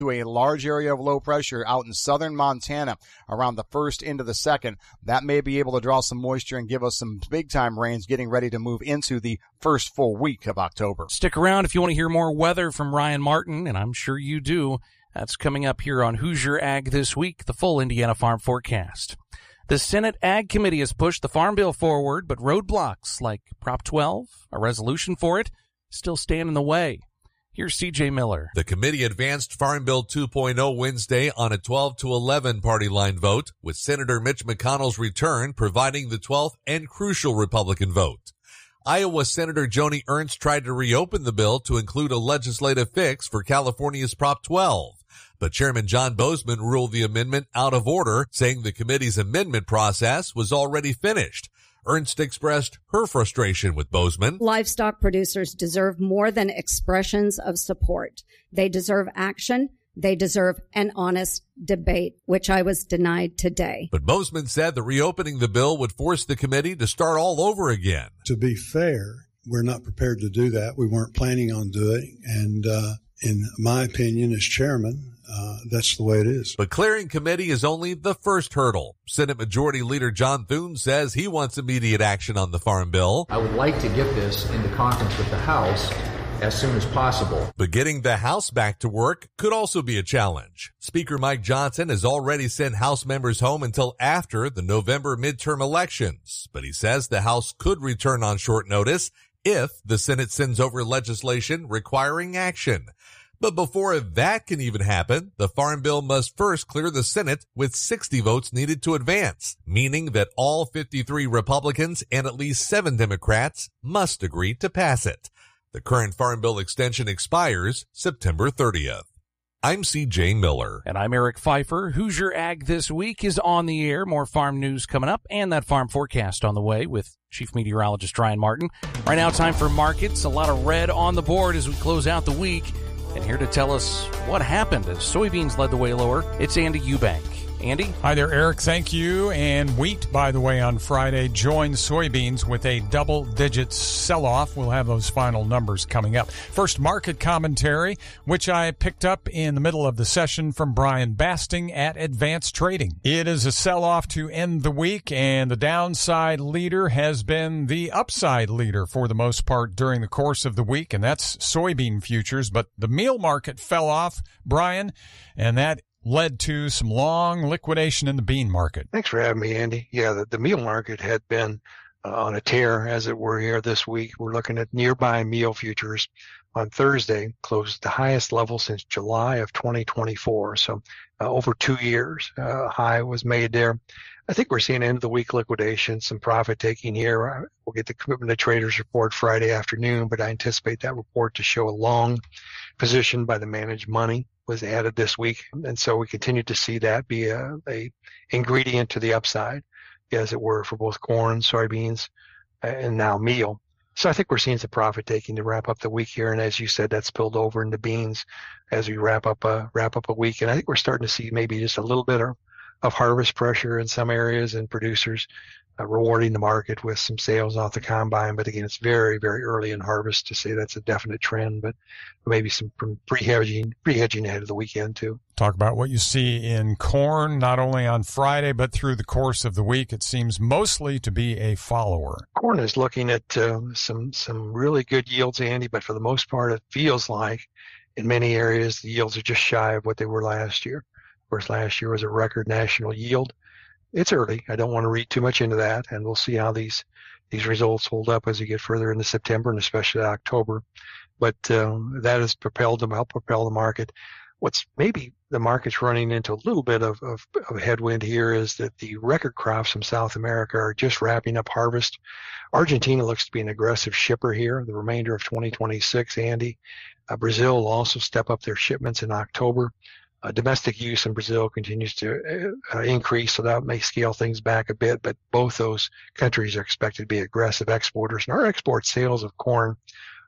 to a large area of low pressure out in southern Montana around the 1st into the 2nd. That may be able to draw some moisture and give us some big-time rains getting ready to move into the first full week of October. Stick around if you want to hear more weather from Ryan Martin, and I'm sure you do. That's coming up here on Hoosier Ag This Week, the full Indiana Farm Forecast. The Senate Ag Committee has pushed the Farm Bill forward, but roadblocks like Prop 12, a resolution for it, still stand in the way. Here's C.J. Miller. The committee advanced Farm Bill 2.0 Wednesday on a 12-11 party line vote, with Senator Mitch McConnell's return providing the 12th and crucial Republican vote. Iowa Senator Joni Ernst tried to reopen the bill to include a legislative fix for California's Prop 12. But Chairman John Boozman ruled the amendment out of order, saying the committee's amendment process was already finished. Ernst expressed her frustration with Boozman. Livestock producers deserve more than expressions of support. They deserve action. They deserve an honest debate, which I was denied today. But Boozman said that reopening the bill would force the committee to start all over again. To be fair, we're not prepared to do that. We weren't planning on doing. And in my opinion, as chairman, that's the way it is. But clearing committee is only the first hurdle. Senate Majority Leader John Thune says he wants immediate action on the Farm Bill. I would like to get this into conference with the House as soon as possible. But getting the House back to work could also be a challenge. Speaker Mike Johnson has already sent House members home until after the November midterm elections. But he says the House could return on short notice if the Senate sends over legislation requiring action. But before that can even happen, the Farm Bill must first clear the Senate with 60 votes needed to advance, meaning that all 53 Republicans and at least 7 Democrats must agree to pass it. The current Farm Bill extension expires September 30th. I'm C.J. Miller. And I'm Eric Pfeiffer. Hoosier Ag This Week is on the air. More farm news coming up and that farm forecast on the way with Chief Meteorologist Ryan Martin. Right now, time for markets. A lot of red on the board as we close out the week. And here to tell us what happened as soybeans led the way lower, it's Andy Eubank. Andy? Hi there, Eric. Thank you. And wheat, by the way, on Friday joined soybeans with a double-digit sell-off. We'll have those final numbers coming up. First, market commentary, which I picked up in the middle of the session from Brian Basting at Advanced Trading. It is a sell-off to end the week, and the downside leader has been the upside leader for the most part during the course of the week, and that's soybean futures. But the meal market fell off, Brian, and that led to some long liquidation in the bean market. Thanks for having me, Andy. Yeah, the meal market had been on a tear, as it were, here this week. We're looking at nearby meal futures on Thursday, closed at the highest level since July of 2024. So over 2 years, high was made there. I think we're seeing end of the week liquidation, some profit taking here. We'll get the Commitment of Traders report Friday afternoon, but I anticipate that report to show a long position by the managed money was added this week. And so we continue to see that be a ingredient to the upside, as it were, for both corn, soybeans, and now meal. So I think we're seeing some profit taking to wrap up the week here. And as you said, that spilled over into beans as we wrap up a week. And I think we're starting to see maybe just a little bit of harvest pressure in some areas and producers rewarding the market with some sales off the combine. But again, it's very, very early in harvest to say that's a definite trend, but maybe some pre-hedging ahead of the weekend too. Talk about what you see in corn, not only on Friday, but through the course of the week. It seems mostly to be a follower. Corn is looking at some really good yields, Andy, but for the most part, it feels like in many areas, the yields are just shy of what they were last year. Of course, last year was a record national yield. It's early. I don't want to read too much into that, and we'll see how these results hold up as we get further into September and especially October. But that has helped propel the market. What's maybe the market's running into a little bit of headwind here is that the record crops from South America are just wrapping up harvest. Argentina looks to be an aggressive shipper here, the remainder of 2026, Andy. Brazil will also step up their shipments in October. Domestic use in Brazil continues to increase, so that may scale things back a bit, but both those countries are expected to be aggressive exporters. And our export sales of corn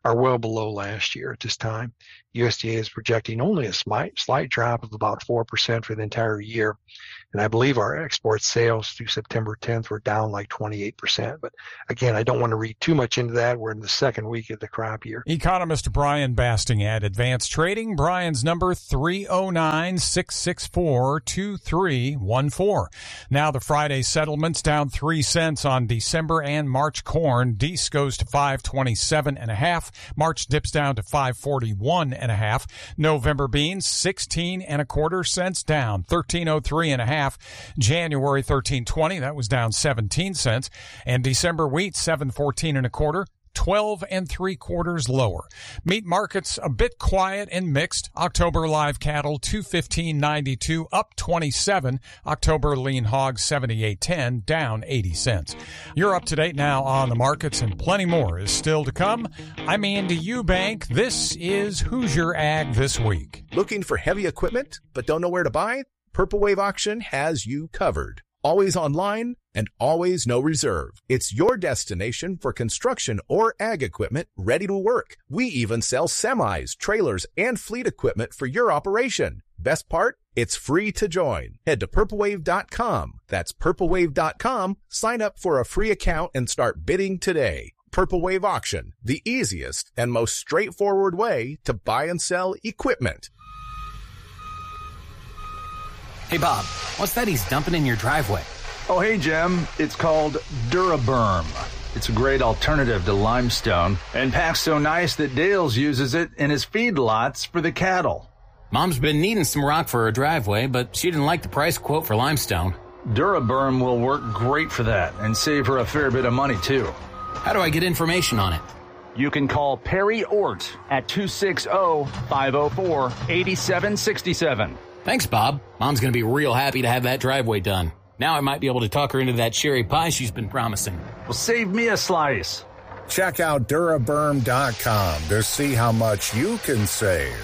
are well below last year at this time. USDA is projecting only a slight drop of about 4% for the entire year. And I believe our export sales through September 10th were down like 28%. But again, I don't want to read too much into that. We're in the second week of the crop year. Economist Brian Basting at Advanced Trading. Brian's number 309-664-2314. Now the Friday settlements down 3 cents on December and March corn. Deese goes to 527.5. March dips down to 541.5. November beans 16.25 cents down, 1303.5. January 13.20, that was down 17 cents, and December wheat 714.25. 12.75 lower. Meat markets a bit quiet and mixed. October live cattle 215.92 up 27. October lean hog 78.10 down 80 cents. You're up to date now on the markets, and plenty more is still to come. I'm Andy Eubank. This is Hoosier Ag This Week. Looking for heavy equipment but don't know where to buy? Purple Wave Auction has you covered. Always online and always no reserve. It's your destination for construction or ag equipment ready to work. We even sell semis, trailers, and fleet equipment for your operation. Best part? It's free to join. Head to purplewave.com. That's purplewave.com. Sign up for a free account and start bidding today. Purple Wave Auction, the easiest and most straightforward way to buy and sell equipment. Hey, Bob, what's that he's dumping in your driveway? Oh, hey, Jim. It's called Duraberm. It's a great alternative to limestone, and packed so nice that Dales uses it in his feedlots for the cattle. Mom's been needing some rock for her driveway, but she didn't like the price quote for limestone. Duraberm will work great for that and save her a fair bit of money, too. How do I get information on it? You can call Perry Ort at 260-504-8767. Thanks, Bob. Mom's going to be real happy to have that driveway done. Now I might be able to talk her into that cherry pie she's been promising. Well, save me a slice. Check out Duraberm.com to see how much you can save.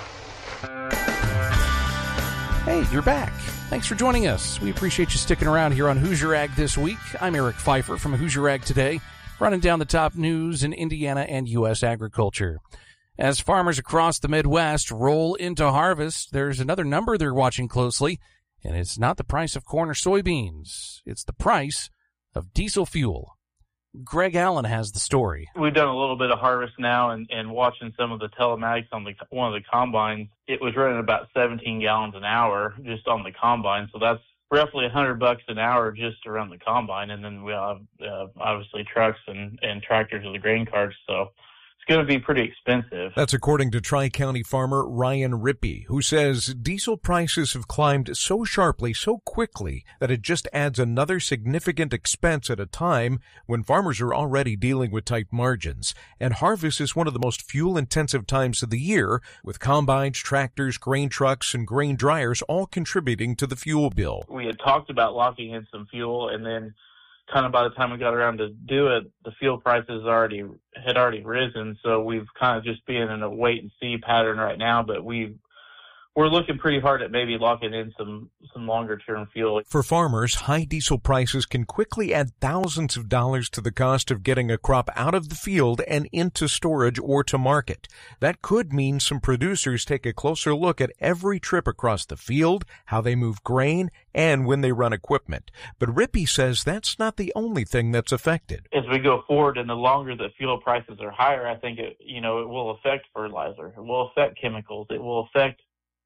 Hey, you're back. Thanks for joining us. We appreciate you sticking around here on Hoosier Ag This Week. I'm Eric Pfeiffer from Hoosier Ag Today, running down the top news in Indiana and U.S. agriculture. As farmers across the Midwest roll into harvest, there's another number they're watching closely, and it's not the price of corn or soybeans. It's the price of diesel fuel. Greg Allen has the story. We've done a little bit of harvest now, and watching some of the telematics on one of the combines, it was running about 17 gallons an hour just on the combine, so that's roughly $100 an hour just around the combine, and then we have obviously trucks and tractors with the grain carts, so it's going to be pretty expensive. That's according to Tri-County farmer Ryan Rippey, who says diesel prices have climbed so sharply, so quickly, that it just adds another significant expense at a time when farmers are already dealing with tight margins. And harvest is one of the most fuel-intensive times of the year, with combines, tractors, grain trucks, and grain dryers all contributing to the fuel bill. We had talked about locking in some fuel, and then kind of by the time we got around to do it, the fuel prices had already risen. So we've kind of just been in a wait and see pattern right now, but we're looking pretty hard at maybe locking in some longer term fuel. For farmers, high diesel prices can quickly add thousands of dollars to the cost of getting a crop out of the field and into storage or to market. That could mean some producers take a closer look at every trip across the field, how they move grain, and when they run equipment. But Rippey says that's not the only thing that's affected. As we go forward, and the longer that fuel prices are higher, I think it will affect fertilizer. It will affect chemicals. It will affect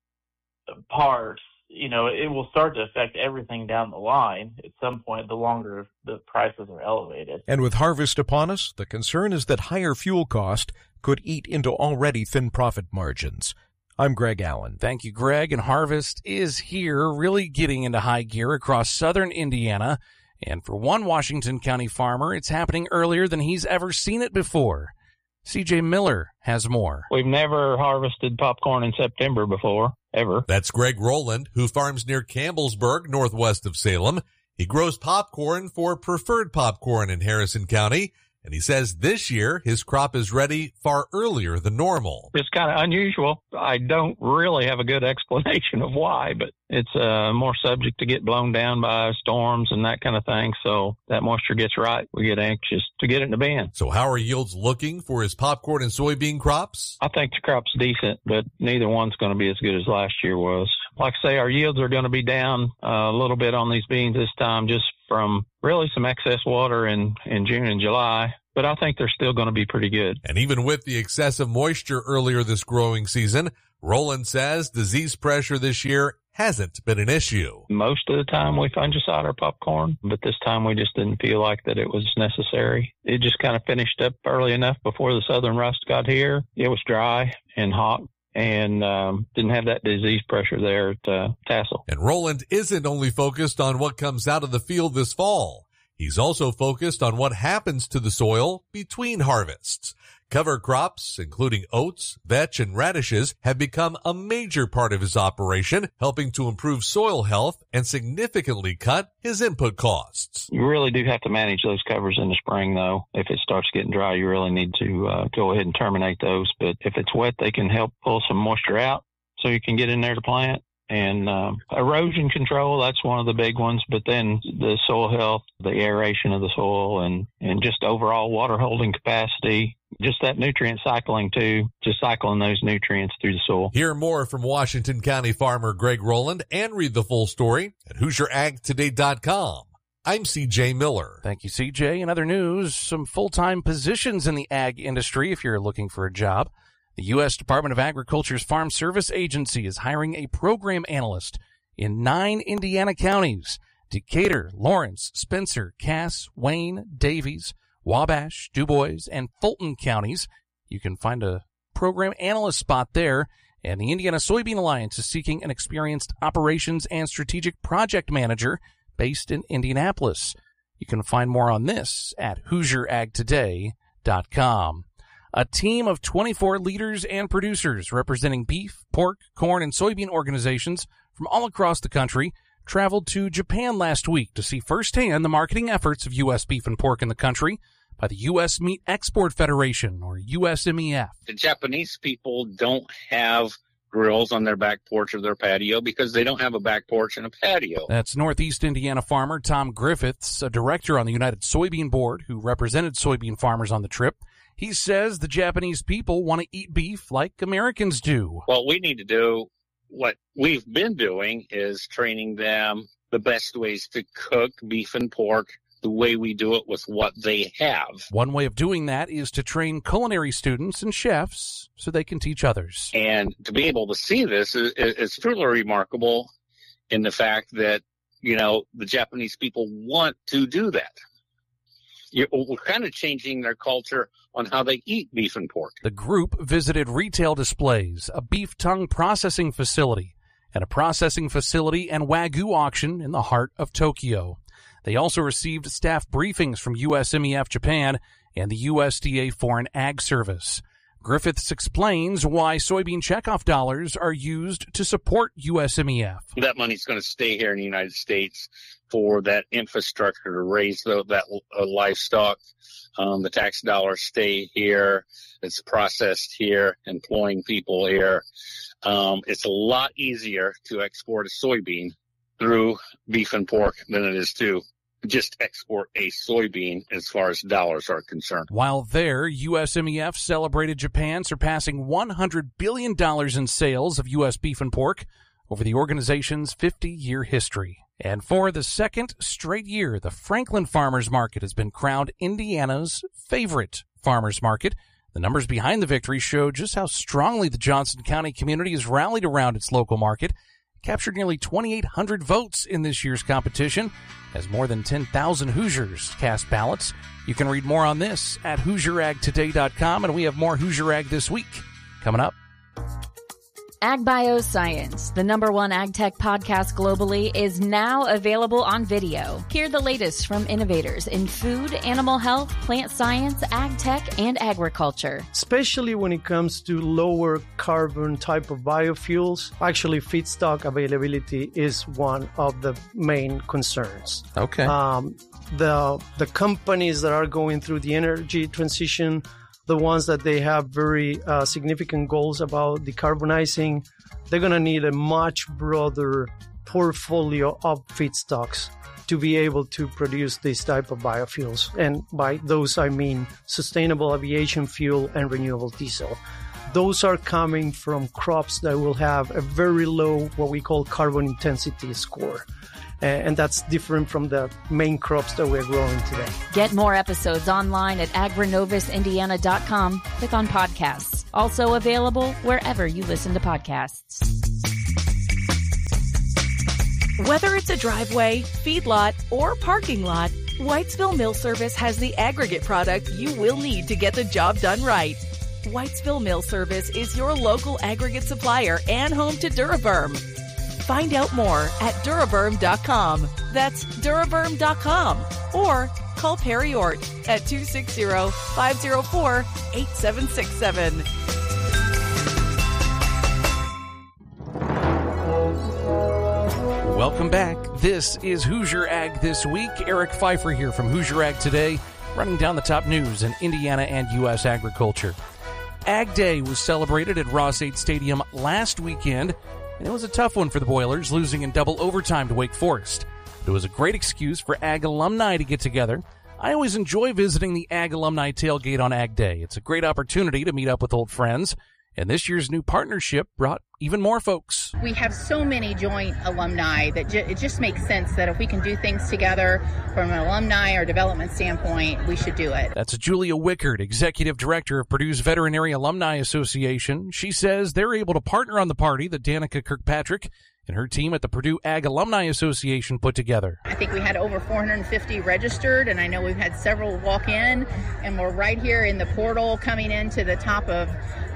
parts. It will start to affect everything down the line at some point, the longer the prices are elevated. And with harvest upon us, the concern is that higher fuel cost could eat into already thin profit margins. I'm Greg Allen. Thank you, Greg. And harvest is here, really getting into high gear across southern Indiana. And for one Washington County farmer, it's happening earlier than he's ever seen it before. C.J. Miller has more. We've never harvested popcorn in September before, ever. That's Greg Rowland, who farms near Campbellsburg, northwest of Salem. He grows popcorn for Preferred Popcorn in Harrison County, And he says this year his crop is ready far earlier than normal. It's kind of unusual. I don't really have a good explanation of why, but it's more subject to get blown down by storms and that kind of thing. So that moisture gets right. We get anxious to get it in the bin. So how are yields looking for his popcorn and soybean crops? I think the crop's decent, but neither one's going to be as good as last year was. Like I say, our yields are going to be down a little bit on these beans this time, just from really some excess water in June and July. But I think they're still going to be pretty good. And even with the excessive moisture earlier this growing season, Roland says disease pressure this year hasn't been an issue. Most of the time we fungicide our popcorn, but this time we just didn't feel like that it was necessary. It just kind of finished up early enough before the southern rust got here. It was dry and hot, and didn't have that disease pressure there at Tassel. And Roland isn't only focused on what comes out of the field this fall. He's also focused on what happens to the soil between harvests. Cover crops, including oats, vetch, and radishes, have become a major part of his operation, helping to improve soil health and significantly cut his input costs. You really do have to manage those covers in the spring, though. If it starts getting dry, you really need to go ahead and terminate those. But if it's wet, they can help pull some moisture out so you can get in there to plant. And erosion control, that's one of the big ones. But then the soil health, the aeration of the soil, and just overall water holding capacity, just that nutrient cycling too, just cycling those nutrients through the soil. Hear more from Washington County farmer Greg Roland and read the full story at HoosierAgToday.com. I'm CJ Miller. Thank you, CJ. In other news, some full-time positions in the ag industry if you're looking for a job. The U.S. Department of Agriculture's Farm Service Agency is hiring a program analyst in 9 Indiana counties: Decatur, Lawrence, Spencer, Cass, Wayne, Davies, Wabash, DuBois, and Fulton counties. You can find a program analyst spot there. And the Indiana Soybean Alliance is seeking an experienced operations and strategic project manager based in Indianapolis. You can find more on this at HoosierAgToday.com. A team of 24 leaders and producers representing beef, pork, corn, and soybean organizations from all across the country traveled to Japan last week to see firsthand the marketing efforts of U.S. beef and pork in the country by the U.S. Meat Export Federation, or USMEF. The Japanese people don't have grills on their back porch or their patio because they don't have a back porch and a patio. That's Northeast Indiana farmer Tom Griffiths, a director on the United Soybean Board who represented soybean farmers on the trip. He says the Japanese people want to eat beef like Americans do. What we need to do, what we've been doing, is training them the best ways to cook beef and pork the way we do it with what they have. One way of doing that is to train culinary students and chefs so they can teach others. And to be able to see this is truly remarkable in the fact that, you know, the Japanese people want to do that. We're kind of changing their culture on how they eat beef and pork. The group visited retail displays, a beef tongue processing facility, and a processing facility and Wagyu auction in the heart of Tokyo. They also received staff briefings from USMEF Japan and the USDA Foreign Ag Service. Griffiths explains why soybean checkoff dollars are used to support USMEF. That money's going to stay here in the United States for that infrastructure to raise that livestock. The tax dollars stay here. It's processed here, employing people here. It's a lot easier to export a soybean through beef and pork than it is to just export a soybean as far as dollars are concerned. While there, USMEF celebrated Japan surpassing $100 billion in sales of U.S. beef and pork over the organization's 50-year history. And for the second straight year, the Franklin Farmers Market has been crowned Indiana's favorite farmers market. The numbers behind the victory show just how strongly the Johnson County community has rallied around its local market. Captured nearly 2,800 votes in this year's competition, as more than 10,000 Hoosiers cast ballots. You can read more on this at HoosierAgToday.com, and we have more Hoosier Ag this week coming up. Ag Bioscience, the #1 ag tech podcast globally, is now available on video. Hear the latest from innovators in food, animal health, plant science, ag tech, and agriculture. Especially when it comes to lower carbon type of biofuels, actually feedstock availability is one of the main concerns. Okay. The companies that are going through the energy transition, the ones that they have very significant goals about decarbonizing, they're going to need a much broader portfolio of feedstocks to be able to produce this type of biofuels. And by those, I mean sustainable aviation fuel and renewable diesel. Those are coming from crops that will have a very low, what we call carbon intensity score. And that's different from the main crops that we're growing today. Get more episodes online at agrinovusindiana.com. Click on podcasts. Also available wherever you listen to podcasts. Whether it's a driveway, feedlot, or parking lot, Whitesville Mill Service has the aggregate product you will need to get the job done right. Whitesville Mill Service is your local aggregate supplier and home to Duraburn. Find out more at Duraburn.com. That's Duraburn.com. Or call Perry Ort at 260-504-8767. Welcome back. This is Hoosier Ag This Week. Eric Pfeiffer here from Hoosier Ag Today, running down the top news in Indiana and U.S. agriculture. Ag Day was celebrated at Ross-Ade Stadium last weekend, and it was a tough one for the Boilers, losing in double overtime to Wake Forest. But it was a great excuse for Ag alumni to get together. I always enjoy visiting the Ag Alumni Tailgate on Ag Day. It's a great opportunity to meet up with old friends, and this year's new partnership brought even more folks. We have so many joint alumni that it just makes sense that if we can do things together from an alumni or development standpoint, we should do it. That's Julia Wickard, Executive Director of Purdue's Veterinary Alumni Association. She says they're able to partner on the party that Danica Kirkpatrick and her team at the Purdue Ag Alumni Association put together. I think we had over 450 registered, and I know we've had several walk in, and we're right here in the portal coming into the top of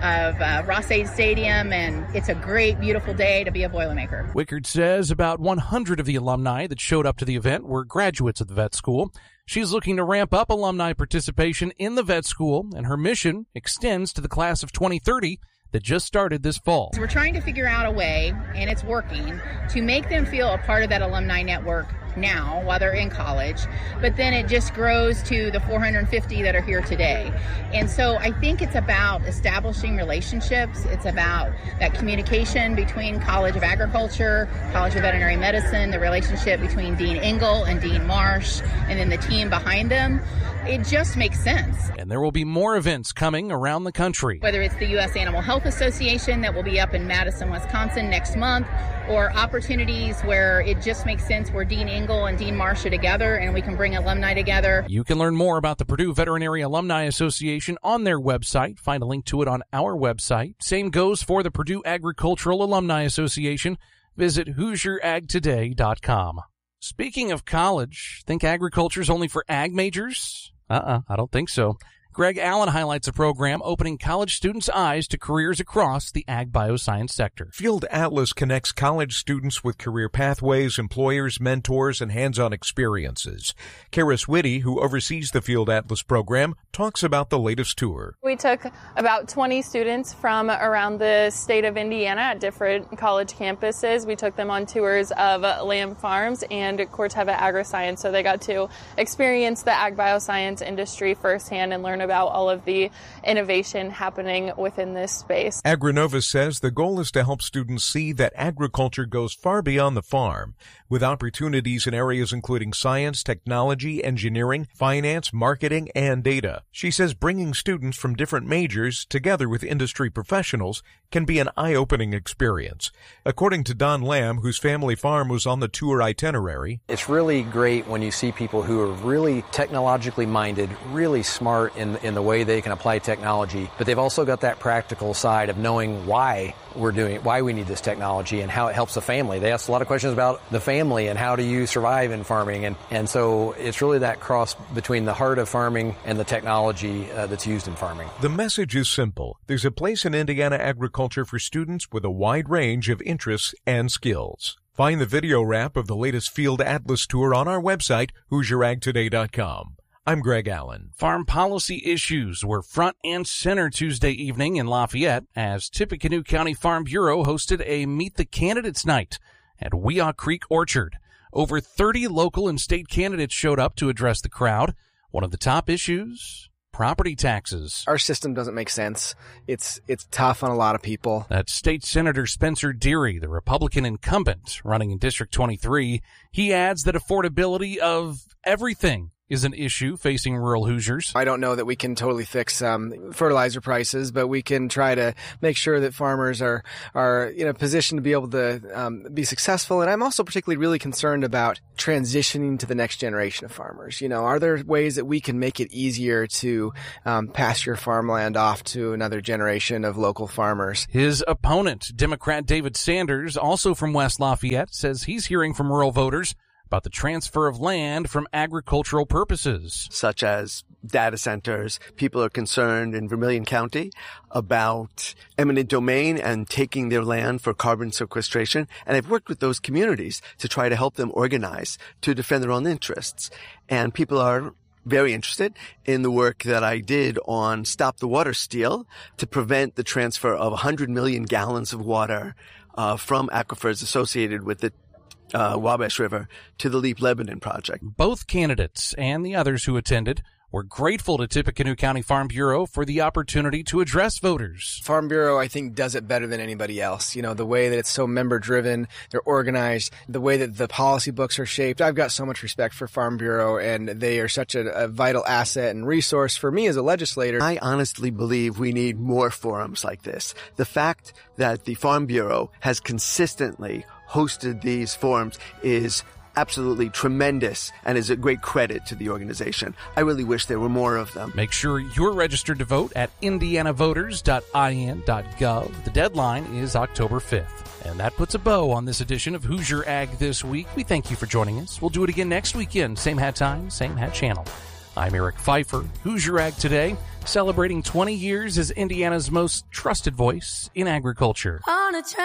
Ross-Ade Stadium, and it's a great, beautiful day to be a Boilermaker. Wickard says about 100 of the alumni that showed up to the event were graduates of the vet school. She's looking to ramp up alumni participation in the vet school, and her mission extends to the class of 2030 that just started this fall. So we're trying to figure out a way, and it's working, to make them feel a part of that alumni network now while they're in college, but then it just grows to the 450 that are here today. And so I think it's about establishing relationships. It's about that communication between College of Agriculture, College of Veterinary Medicine, the relationship between Dean Engel and Dean Marsh, and then the team behind them. It just makes sense. And there will be more events coming around the country. Whether it's the U.S. Animal Health Association that will be up in Madison, Wisconsin next month, or opportunities where it just makes sense where Dean Engel and Dean Marsh are together and we can bring alumni together. You can learn more about the Purdue Veterinary Alumni Association on their website. Find a link to it on our website. Same goes for the Purdue Agricultural Alumni Association. Visit HoosierAgToday.com. Speaking of college, think agriculture's only for ag majors? I don't think so. Greg Allen highlights a program opening college students' eyes to careers across the ag bioscience sector. Field Atlas connects college students with career pathways, employers, mentors, and hands-on experiences. Karis Whitty, who oversees the Field Atlas program, talks about the latest tour. We took about 20 students from around the state of Indiana at different college campuses. We took them on tours of Lamb Farms and Corteva AgriScience, so they got to experience the ag bioscience industry firsthand and learn about all of the innovation happening within this space. AgriNova says the goal is to help students see that agriculture goes far beyond the farm, with opportunities in areas including science, technology, engineering, finance, marketing, and data. She says bringing students from different majors together with industry professionals can be an eye-opening experience. According to Don Lamb, whose family farm was on the tour itinerary, it's really great when you see people who are really technologically minded, really smart in the way they can apply technology, but they've also got that practical side of knowing why we need this technology and how it helps the family. They ask a lot of questions about the family and how do you survive in farming, and so it's really that cross between the heart of farming and the technology that's used in farming. The message is simple. there's a place in Indiana agriculture for students with a wide range of interests and skills. Find the video wrap of the latest Field Atlas tour on our website, HoosierAgToday.com. I'm Greg Allen. Farm policy issues were front and center Tuesday evening in Lafayette as Tippecanoe County Farm Bureau hosted a Meet the Candidates night at Weah Creek Orchard. Over 30 local and state candidates showed up to address the crowd. One of the top issues, property taxes. Our system doesn't make sense. It's tough on a lot of people. That's State Senator Spencer Deary, the Republican incumbent running in District 23. He adds that affordability of everything is an issue facing rural Hoosiers. I don't know that we can totally fix fertilizer prices, but we can try to make sure that farmers are in a position to be able to be successful. And I'm also particularly really concerned about transitioning to the next generation of farmers. You know, are there ways that we can make it easier to pass your farmland off to another generation of local farmers? His opponent, Democrat David Sanders, also from West Lafayette, says he's hearing from rural voters about the transfer of land from agricultural purposes. Such as data centers. People are concerned in Vermilion County about eminent domain and taking their land for carbon sequestration. And I've worked with those communities to try to help them organize to defend their own interests. And people are very interested in the work that I did on Stop the Water Steal to prevent the transfer of 100 million gallons of water from aquifers associated with the Wabash River to the Leap Lebanon project. Both candidates and the others who attended were grateful to Tippecanoe County Farm Bureau for the opportunity to address voters. Farm Bureau, I think, does it better than anybody else. You know, the way that it's so member-driven, they're organized, the way that the policy books are shaped. I've got so much respect for Farm Bureau, and they are such a vital asset and resource for me as a legislator. I honestly believe we need more forums like this. The fact that the Farm Bureau has consistently hosted these forums is absolutely tremendous and is a great credit to the organization. I really wish there were more of them. Make sure you're registered to vote at indianavoters.in.gov. The deadline is October 5th. And that puts a bow on this edition of Hoosier Ag This Week. We thank you for joining us. We'll do it again next weekend. Same hat time, same hat channel. I'm Eric Pfeiffer, Hoosier Ag Today, celebrating 20 years as Indiana's most trusted voice in agriculture.